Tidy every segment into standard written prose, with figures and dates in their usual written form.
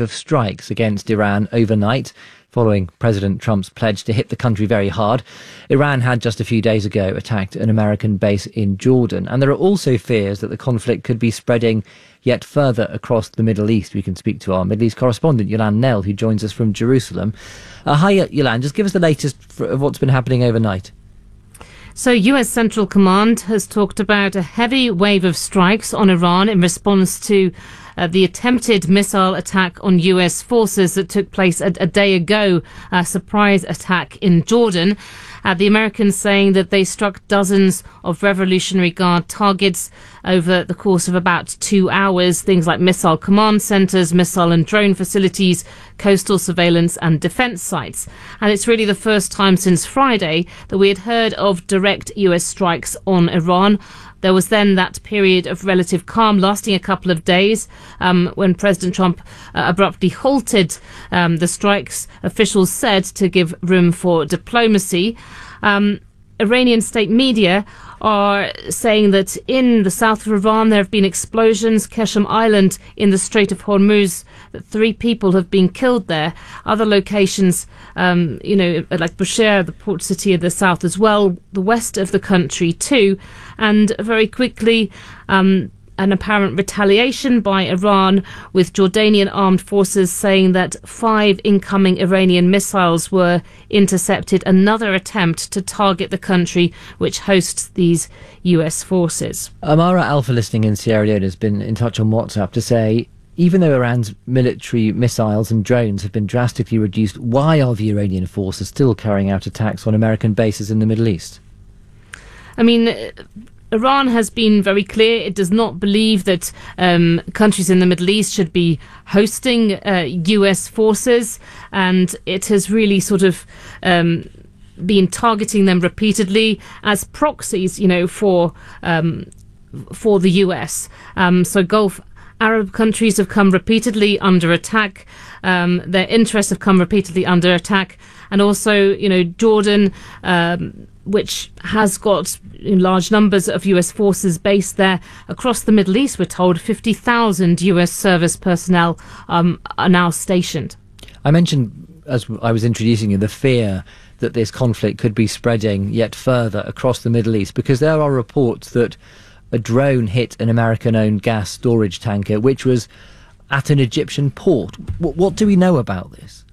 of strikes against Iran overnight, following President Trump's pledge to hit the country very hard. Iran had just a few days ago attacked an American base in Jordan. And there are also fears that the conflict could be spreading yet further across the Middle East. We can speak to our Middle East correspondent, Yolande Knell, who joins us from Jerusalem. Hi, Yolande. Just give us the latest of what's been happening overnight. So US Central Command has talked about a heavy wave of strikes on Iran in response to the attempted missile attack on US forces that took place a day ago, a surprise attack in Jordan. The Americans saying that they struck dozens of Revolutionary Guard targets over the course of about 2 hours, things like missile command centres, missile and drone facilities, coastal surveillance and defence sites. And it's really the first time since Friday that we had heard of direct US strikes on Iran. There was then that period of relative calm lasting a couple of days when President Trump abruptly halted the strikes, officials said, to give room for diplomacy. Iranian state media are saying that in the south of Iran there have been explosions. Qeshm Island in the Strait of Hormuz, that 3 people have been killed there. Other locations, like Bushehr, the port city of the south as well, the west of the country too. And very quickly, an apparent retaliation by Iran, with Jordanian armed forces saying that 5 incoming Iranian missiles were intercepted, another attempt to target the country which hosts these US forces. Amara Alpha, listening in Sierra Leone, has been in touch on WhatsApp to say, even though Iran's military missiles and drones have been drastically reduced, why are the Iranian forces still carrying out attacks on American bases in the Middle East? I mean, Iran has been very clear it does not believe that countries in the Middle East should be hosting US forces, and it has really sort of been targeting them repeatedly as proxies, for the US. So Gulf Arab countries have come repeatedly under attack. Their interests have come repeatedly under attack. And also, Jordan, which has got large numbers of US forces based there across the Middle East. We're told 50,000 US service personnel are now stationed. I mentioned, as I was introducing you, the fear that this conflict could be spreading yet further across the Middle East, because there are reports that a drone hit an American-owned gas storage tanker, which was at an Egyptian port. What do we know about this?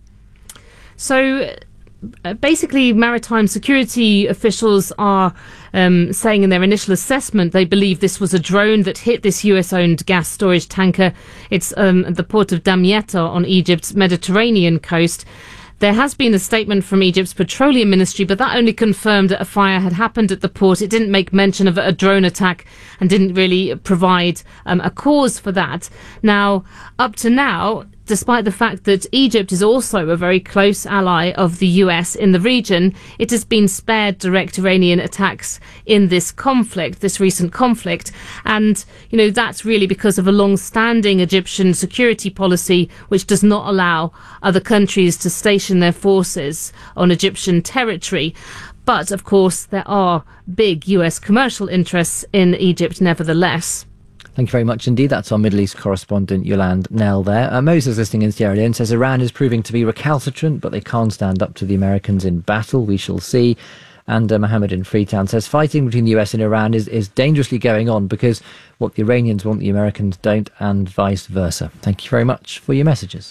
So basically, maritime security officials are saying in their initial assessment they believe this was a drone that hit this US-owned gas storage tanker. It's at the port of Damietta on Egypt's Mediterranean coast. There has been a statement from Egypt's Petroleum Ministry, but that only confirmed that a fire had happened at the port. It didn't make mention of a drone attack and didn't really provide a cause for that. Now, up to now, despite the fact that Egypt is also a very close ally of the US in the region, it has been spared direct Iranian attacks in this conflict, this recent conflict. And, that's really because of a long-standing Egyptian security policy which does not allow other countries to station their forces on Egyptian territory. But, of course, there are big US commercial interests in Egypt nevertheless. Thank you very much indeed. That's our Middle East correspondent, Yolande Knell there. Moses, listening in Sierra Leone, says Iran is proving to be recalcitrant, but they can't stand up to the Americans in battle. We shall see. And Mohammed in Freetown says fighting between the US and Iran is dangerously going on because what the Iranians want, the Americans don't, and vice versa. Thank you very much for your messages.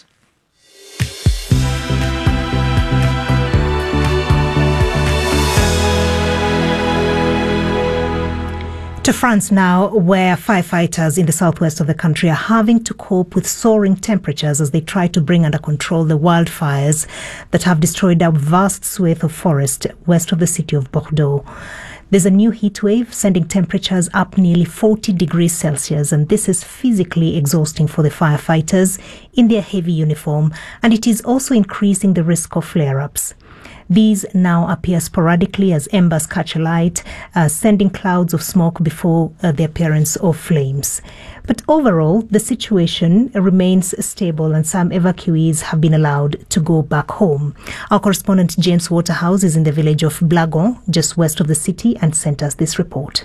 To France now, where firefighters in the southwest of the country are having to cope with soaring temperatures as they try to bring under control the wildfires that have destroyed a vast swathe of forest west of the city of Bordeaux. There's a new heat wave sending temperatures up nearly 40 degrees Celsius, and this is physically exhausting for the firefighters in their heavy uniform, and it is also increasing the risk of flare-ups. These now appear sporadically as embers catch alight, sending clouds of smoke before the appearance of flames. But overall, the situation remains stable and some evacuees have been allowed to go back home. Our correspondent James Waterhouse is in the village of Blagon, just west of the city, and sent us this report.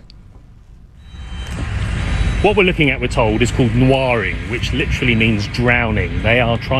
What we're looking at, we're told, is called noiring, which literally means drowning. They are trying